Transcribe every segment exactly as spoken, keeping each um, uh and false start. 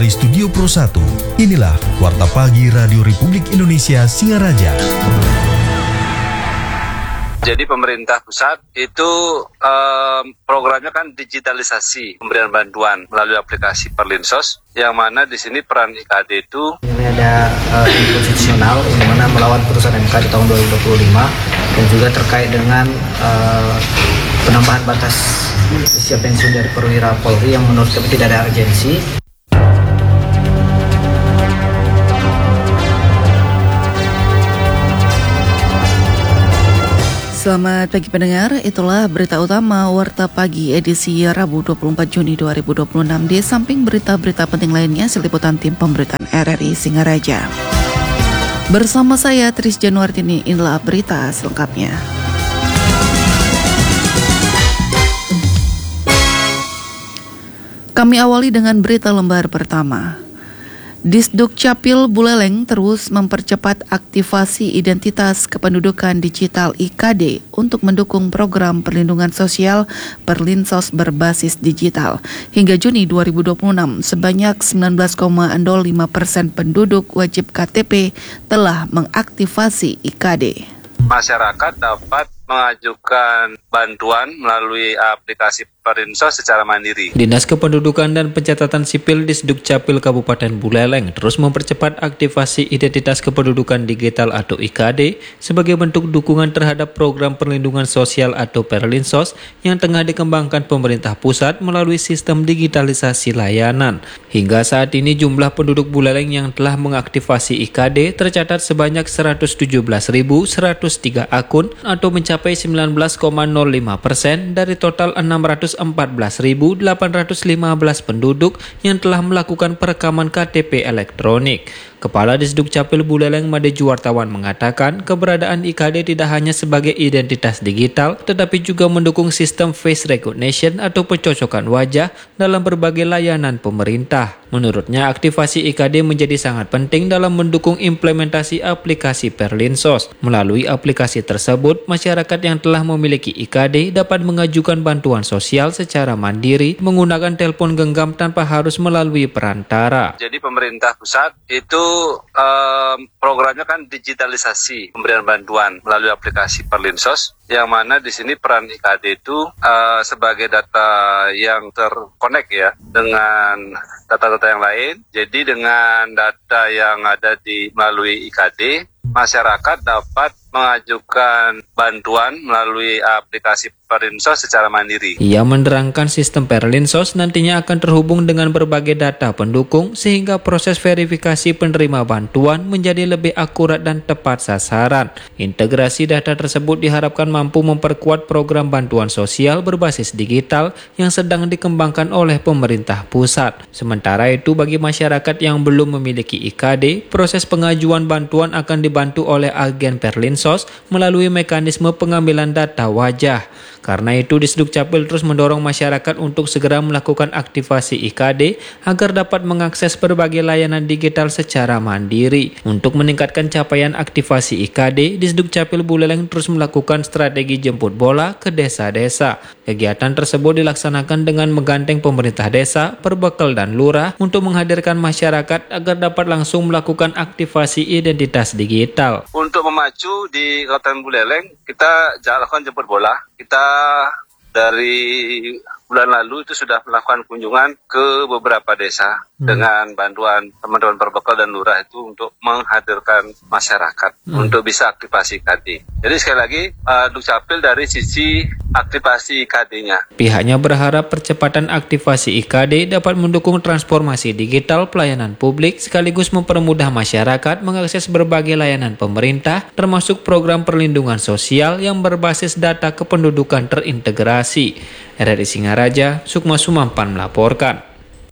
Dari Studio Pro satu, inilah Warta Pagi Radio Republik Indonesia Singaraja. Jadi pemerintah pusat itu um, programnya kan digitalisasi pemberian bantuan melalui aplikasi Perlinsos, yang mana di sini peran I K D itu ini ada uh, konstitusional yang mana melawan putusan M K di tahun dua ribu dua puluh lima dan juga terkait dengan uh, penambahan batas usia pensiun dari perwira Polri yang menurut kami tidak ada urgensi. Selamat pagi pendengar, itulah berita utama Warta Pagi edisi Rabu dua puluh empat Juni dua ribu dua puluh enam. Di samping berita-berita penting lainnya, seliputan tim pemberitaan R R I Singaraja. Bersama saya Tris Januartini, inilah berita selengkapnya. Kami awali dengan berita lembar pertama. Disduk Capil Buleleng terus mempercepat aktivasi identitas kependudukan digital I K D untuk mendukung program perlindungan sosial Perlinsos berbasis digital. Hingga Juni dua ribu dua puluh enam, sebanyak sembilan belas koma nol lima persen penduduk wajib K T P telah mengaktifasi I K D. Masyarakat dapat mengajukan bantuan melalui aplikasi Perlinsos secara mandiri. Dinas Kependudukan dan Pencatatan Sipil Disduk Capil Kabupaten Buleleng terus mempercepat aktivasi identitas kependudukan digital atau I K D sebagai bentuk dukungan terhadap program perlindungan sosial atau Perlinsos yang tengah dikembangkan pemerintah pusat melalui sistem digitalisasi layanan. Hingga saat ini jumlah penduduk Buleleng yang telah mengaktifasi I K D tercatat sebanyak seratus tujuh belas ribu seratus tiga akun atau mencapai sembilan belas koma nol lima persen dari total enam ratus empat belas ribu delapan ratus lima belas penduduk yang telah melakukan perekaman K T P elektronik. Kepala Disduk Capil Buleleng Made Juwartawan mengatakan keberadaan I K D tidak hanya sebagai identitas digital tetapi juga mendukung sistem face recognition atau pencocokan wajah dalam berbagai layanan pemerintah. Menurutnya aktivasi I K D menjadi sangat penting dalam mendukung implementasi aplikasi Perlinsos. Melalui aplikasi tersebut, masyarakat yang telah memiliki I K D dapat mengajukan bantuan sosial secara mandiri menggunakan telepon genggam tanpa harus melalui perantara. Jadi pemerintah pusat itu um, programnya kan digitalisasi pemberian bantuan melalui aplikasi Perlinsos, yang mana di sini peran I K D itu uh, sebagai data yang terkonek ya dengan data-data yang lain. Jadi dengan data yang ada di melalui I K D, masyarakat dapat mengajukan bantuan melalui aplikasi Perlinsos secara mandiri. Ia menerangkan sistem Perlinsos nantinya akan terhubung dengan berbagai data pendukung sehingga proses verifikasi penerima bantuan menjadi lebih akurat dan tepat sasaran. Integrasi data tersebut diharapkan mampu memperkuat program bantuan sosial berbasis digital yang sedang dikembangkan oleh pemerintah pusat. Sementara itu bagi masyarakat yang belum memiliki I K D, proses pengajuan bantuan akan dibantu oleh agen Perlinsos melalui mekanisme pengambilan data wajah. Karena itu Disduk Capil terus mendorong masyarakat untuk segera melakukan aktivasi I K D agar dapat mengakses berbagai layanan digital secara mandiri. Untuk meningkatkan capaian aktivasi I K D, Disduk Capil Buleleng terus melakukan strategi jemput bola ke desa-desa. Kegiatan tersebut dilaksanakan dengan menggandeng pemerintah desa, Perbekel dan lurah untuk menghadirkan masyarakat agar dapat langsung melakukan aktivasi identitas digital. Untuk memacu di Kabupaten Buleleng, kita lakukan jemput bola. Kita dari bulan lalu itu sudah melakukan kunjungan ke beberapa desa hmm. dengan bantuan teman-teman Perbekel dan lurah itu untuk menghadirkan masyarakat hmm. untuk bisa aktivasi I K D. Jadi sekali lagi uh, Dukcapil dari sisi aktivasi I K D-nya. Pihaknya berharap percepatan aktivasi I K D dapat mendukung transformasi digital pelayanan publik sekaligus mempermudah masyarakat mengakses berbagai layanan pemerintah termasuk program perlindungan sosial yang berbasis data kependudukan terintegrasi. R R I Singaraja, Sukma Sumampan melaporkan.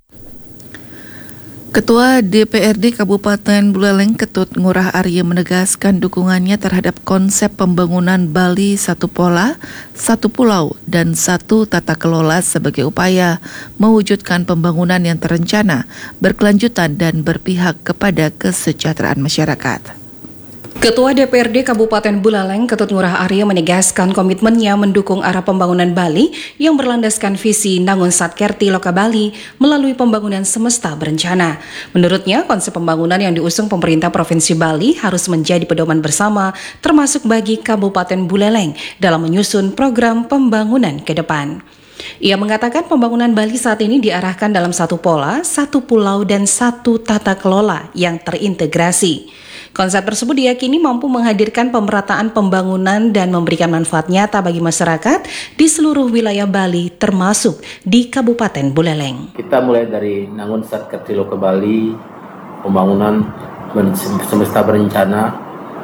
Ketua D P R D Kabupaten Buleleng Ketut Ngurah Arya menegaskan dukungannya terhadap konsep pembangunan Bali Satu Pola, Satu Pulau, dan Satu Tata Kelola sebagai upaya mewujudkan pembangunan yang terencana, berkelanjutan, dan berpihak kepada kesejahteraan masyarakat. Ketua D P R D Kabupaten Buleleng, Ketut Ngurah Arya menegaskan komitmennya mendukung arah pembangunan Bali yang berlandaskan visi Nangun Satkerti Loka Bali melalui pembangunan semesta berencana. Menurutnya, konsep pembangunan yang diusung pemerintah Provinsi Bali harus menjadi pedoman bersama termasuk bagi Kabupaten Buleleng dalam menyusun program pembangunan ke depan. Ia mengatakan pembangunan Bali saat ini diarahkan dalam satu pola, satu pulau dan satu tata kelola yang terintegrasi. Konsep tersebut diyakini mampu menghadirkan pemerataan pembangunan dan memberikan manfaat nyata bagi masyarakat di seluruh wilayah Bali termasuk di Kabupaten Buleleng. Kita mulai dari Nangun Satkerti Loka Bali, pembangunan semesta berencana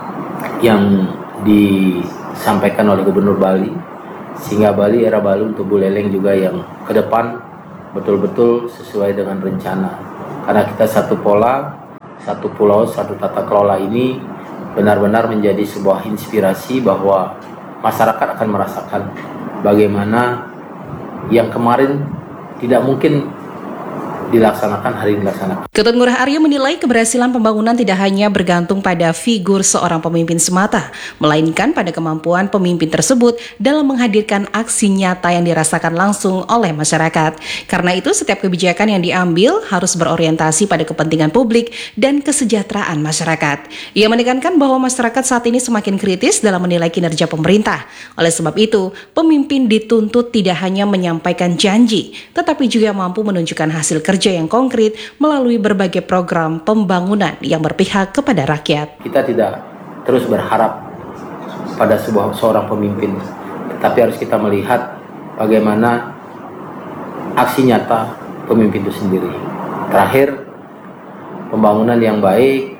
yang disampaikan oleh Gubernur Bali, sehingga Bali era baru untuk Buleleng juga yang ke depan betul-betul sesuai dengan rencana. Karena kita satu pola, satu pulau, satu tata kelola ini benar-benar menjadi sebuah inspirasi bahwa masyarakat akan merasakan bagaimana yang kemarin tidak mungkin dilaksanakan hari ini dilaksanakan. Ketut Ngurah Arya menilai keberhasilan pembangunan tidak hanya bergantung pada figur seorang pemimpin semata, melainkan pada kemampuan pemimpin tersebut dalam menghadirkan aksi nyata yang dirasakan langsung oleh masyarakat. Karena itu, setiap kebijakan yang diambil harus berorientasi pada kepentingan publik dan kesejahteraan masyarakat. Ia menekankan bahwa masyarakat saat ini semakin kritis dalam menilai kinerja pemerintah. Oleh sebab itu, pemimpin dituntut tidak hanya menyampaikan janji, tetapi juga mampu menunjukkan hasil kerja yang konkret melalui berbagai program pembangunan yang berpihak kepada rakyat. Kita tidak terus berharap pada sebuah seorang pemimpin, tetapi harus kita melihat bagaimana aksi nyata pemimpin itu sendiri. Terakhir, pembangunan yang baik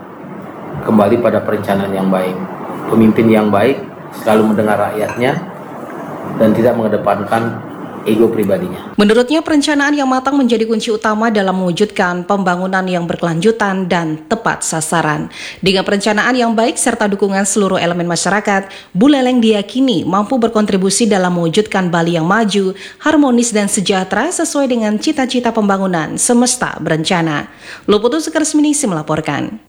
kembali pada perencanaan yang baik. Pemimpin yang baik selalu mendengar rakyatnya dan tidak mengedepankan ego pribadinya. Menurutnya, perencanaan yang matang menjadi kunci utama dalam mewujudkan pembangunan yang berkelanjutan dan tepat sasaran. Dengan perencanaan yang baik serta dukungan seluruh elemen masyarakat, Buleleng diyakini mampu berkontribusi dalam mewujudkan Bali yang maju, harmonis dan sejahtera sesuai dengan cita-cita pembangunan semesta berencana. Luputus Sekeresminisi melaporkan.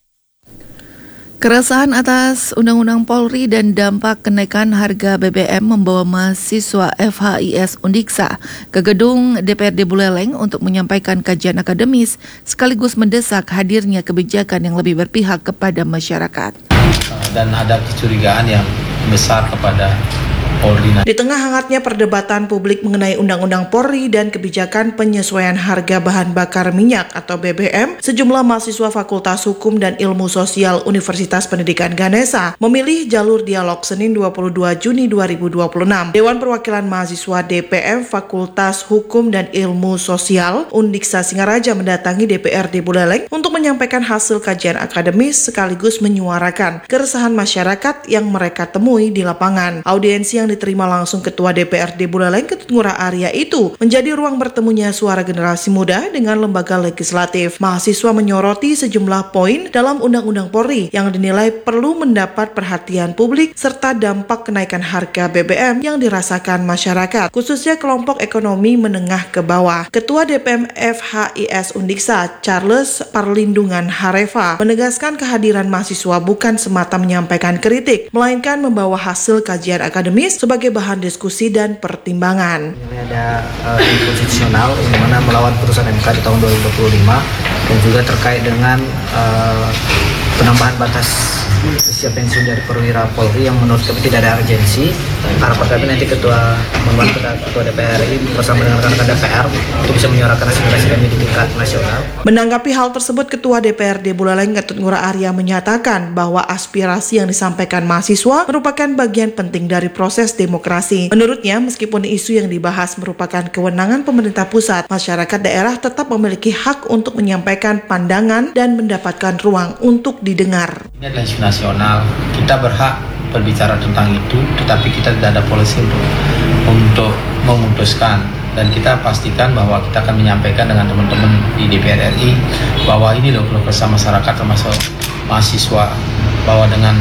Keresahan atas Undang-Undang Polri dan dampak kenaikan harga B B M membawa mahasiswa F H I S Undiksa ke gedung D P R D Buleleng untuk menyampaikan kajian akademis sekaligus mendesak hadirnya kebijakan yang lebih berpihak kepada masyarakat. Dan ada kecurigaan yang besar kepada Polri. Di tengah hangatnya perdebatan publik mengenai Undang-Undang Polri dan kebijakan penyesuaian harga bahan bakar minyak atau B B M, sejumlah mahasiswa Fakultas Hukum dan Ilmu Sosial Universitas Pendidikan Ganesha memilih jalur dialog Senin dua puluh dua Juni dua ribu dua puluh enam. Dewan Perwakilan Mahasiswa D P M Fakultas Hukum dan Ilmu Sosial Undiksa Singaraja mendatangi D P R D Buleleng untuk menyampaikan hasil kajian akademis sekaligus menyuarakan keresahan masyarakat yang mereka temui di lapangan. Audiensi yang diterima langsung Ketua D P R D Buleleng Ketut Ngurah Arya itu menjadi ruang bertemunya suara generasi muda dengan lembaga legislatif. Mahasiswa menyoroti sejumlah poin dalam Undang-Undang Polri yang dinilai perlu mendapat perhatian publik serta dampak kenaikan harga B B M yang dirasakan masyarakat, khususnya kelompok ekonomi menengah ke bawah. Ketua D P M F H I S Undiksa Charles Parlindungan Hareva menegaskan kehadiran mahasiswa bukan semata menyampaikan kritik, melainkan membawa hasil kajian akademis sebagai bahan diskusi dan pertimbangan. Ini ada uh, inkonstitusional di mana melawan putusan M K di tahun dua ribu dua puluh lima dan juga terkait dengan uh, penambahan batas usia pensiun dari perwira Polri yang menurut kami tidak ada urgensi. Harapan kami nanti ketua membantu ketua D P R I bersama dengan rekan-rekan D P R untuk bisa menyuarakan aspirasi kami di tingkat nasional. Menanggapi hal tersebut, Ketua D P R D Buleleng Ketut Ngurah Arya menyatakan bahwa aspirasi yang disampaikan mahasiswa merupakan bagian penting dari proses demokrasi. Menurutnya, meskipun isu yang dibahas merupakan kewenangan pemerintah pusat, masyarakat daerah tetap memiliki hak untuk menyampaikan pandangan dan mendapatkan ruang untuk didengar. Ini adalah isu nasional, kita berhak berbicara tentang itu, tetapi kita tidak ada polisi untuk, untuk memutuskan. Dan kita pastikan bahwa kita akan menyampaikan dengan teman-teman di D P R R I bahwa ini loh keluh kesah masyarakat termasuk mahasiswa, bahwa dengan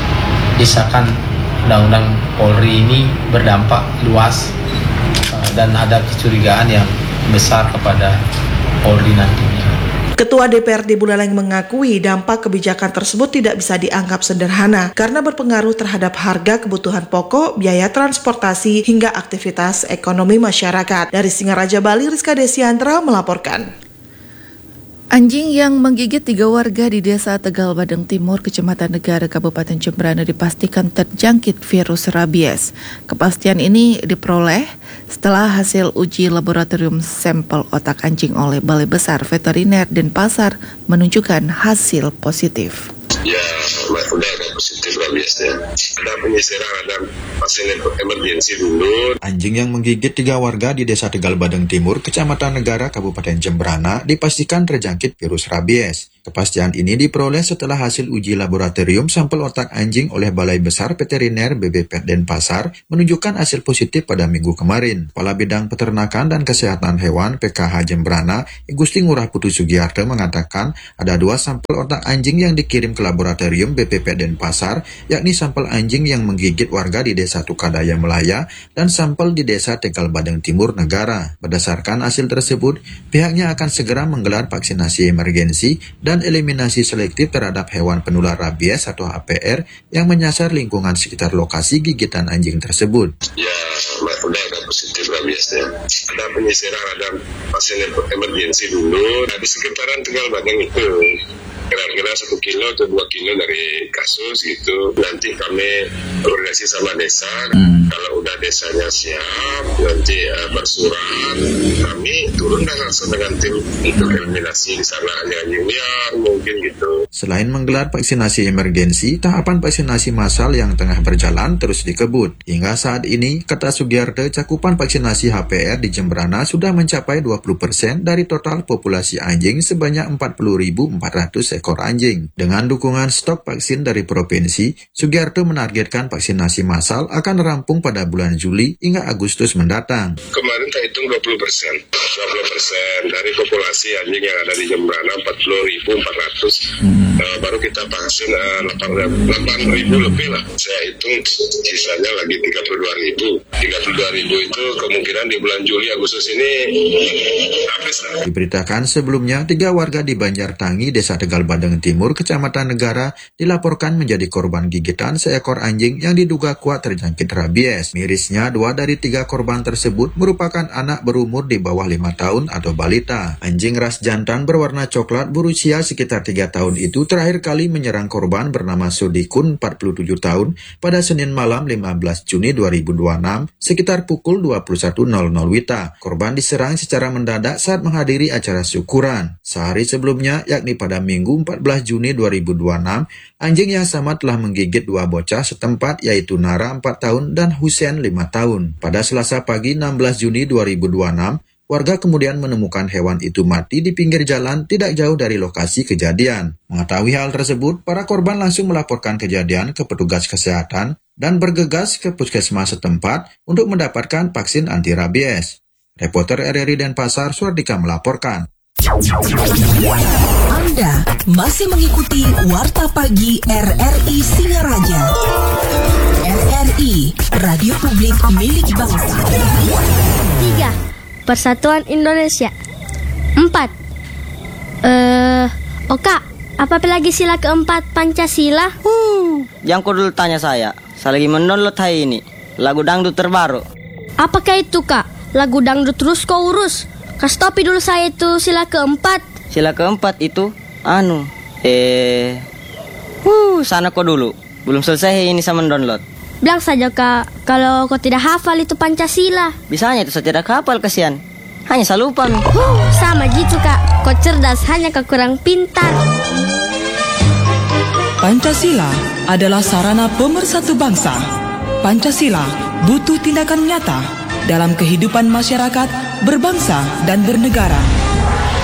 disahkan Undang-Undang Polri ini berdampak luas dan ada kecurigaan yang besar kepada Polri nantinya. Ketua D P R D Buleleng mengakui dampak kebijakan tersebut tidak bisa dianggap sederhana karena berpengaruh terhadap harga kebutuhan pokok, biaya transportasi, hingga aktivitas ekonomi masyarakat. Dari Singaraja, Bali, Rizka Desiantra melaporkan. Anjing yang menggigit tiga warga di Desa Tegal Badeng Timur, Kecamatan Negara, Kabupaten Jembrana dipastikan terjangkit virus rabies. Kepastian ini diperoleh setelah hasil uji laboratorium sampel otak anjing oleh Balai Besar Veteriner Denpasar menunjukkan hasil positif. Ya, udah ada positif rabiesnya. Ada penyisiran, ada pasien emergensi dulu. Anjing yang menggigit tiga warga di Desa Tegal Badeng Timur, Kecamatan Negara, Kabupaten Jembrana dipastikan terjangkit virus rabies. Kepastian ini diperoleh setelah hasil uji laboratorium sampel otak anjing oleh Balai Besar Veteriner B B P Denpasar menunjukkan hasil positif pada minggu kemarin. Kepala Bidang Peternakan dan Kesehatan Hewan P K H Jembrana, Gusti Ngurah Putu Sugiarto mengatakan ada dua sampel otak anjing yang dikirim ke laboratorium B P P Denpasar, yakni sampel anjing yang menggigit warga di Desa Tukadaya Melaya dan sampel di Desa Tegal Badeng Timur Negara. Berdasarkan hasil tersebut, pihaknya akan segera menggelar vaksinasi emergensi dan eliminasi selektif terhadap hewan penular rabies atau H P R yang menyasar lingkungan sekitar lokasi gigitan anjing tersebut. Ya, udah ada positif rabiesnya. Ada penyisiran, ada pasien emergensi dulu. Nah, di sekitaran Tegal Badeng itu kira-kira satu kilo atau dua kilo dari kasus gitu. Nanti kami koordinasi sama desa. Hmm. Kalau udah desanya siap, nanti uh, bersurat, kami turun dan langsung dengan tim untuk eliminasi di sana anjing liar mungkin gitu. Selain menggelar vaksinasi emergensi, tahapan vaksinasi massal yang tengah berjalan terus dikebut. Hingga saat ini, kata Sugiarto, cakupan vaksinasi H P R di Jembrana sudah mencapai dua puluh persen dari total populasi anjing sebanyak empat puluh ribu empat ratus ekor anjing. Dengan dukungan stok vaksin dari provinsi, Sugiarto menargetkan vaksinasi massal akan rampung pada bulan Juli hingga Agustus mendatang. Kemarin kita hitung dua puluh persen. dua puluh persen dari populasi anjing yang ada di Jembrana empat puluh ribu empat ratus. Hmm. Uh, baru kita vaksin uh, delapan ribu lebih lah. Saya hitung sisanya lagi tiga puluh dua ribu. tiga puluh dua ribu itu kemungkinan di bulan Juli Agustus ini habis lah. Diberitakan sebelumnya, tiga warga di Banjartangi, Desa Tegal Badeng Timur, Kecamatan Negara, dilaporkan menjadi korban gigitan seekor anjing yang diduga kuat terjangkit rabies. Mirisnya, dua dari tiga korban tersebut merupakan anak berumur di bawah lima tahun atau balita. Anjing ras jantan berwarna coklat berusia sekitar tiga tahun itu terakhir kali menyerang korban bernama Sudikun, empat puluh tujuh tahun, pada Senin malam lima belas Juni dua ribu dua puluh enam sekitar pukul dua puluh satu nol nol W I T A. Korban diserang secara mendadak saat menghadiri acara syukuran. Sehari sebelumnya, yakni pada Minggu empat belas Juni dua ribu dua puluh enam, anjing yang sama telah menggigit dua bocah setempat, yaitu Nara empat tahun dan Husen lima tahun. Pada Selasa pagi enam belas Juni dua ribu dua puluh enam, warga kemudian menemukan hewan itu mati di pinggir jalan tidak jauh dari lokasi kejadian. Mengetahui hal tersebut, para korban langsung melaporkan kejadian ke petugas kesehatan dan bergegas ke puskesmas setempat untuk mendapatkan vaksin anti rabies. Reporter R R I Denpasar, Suardika melaporkan. Anda masih mengikuti Warta Pagi R R I Singaraja. R R I, Radio Publik Milik Bangsa. Tiga, Persatuan Indonesia. Empat, eh, uh, Oka, apa lagi sila keempat Pancasila? Uh, yang kau dulu tanya saya, saya lagi mendownload hari ini lagu dangdut terbaru. Apakah itu, Kak? Lagu dangdut terus kau urus. Kasih topi dulu saya itu sila keempat. Sila keempat itu, anu, eh, uh, sana kau dulu. Belum selesai ini sama mendownload. Bilang saja, Kak, kalau kau tidak hafal itu Pancasila. Bisanya itu saya tidak hafal, kasihan. Hanya saya lupa. Uh, sama gitu, Kak. Kau cerdas, hanya kau kurang pintar. Pancasila adalah sarana pemersatu bangsa. Pancasila butuh tindakan nyata dalam kehidupan masyarakat, berbangsa, dan bernegara.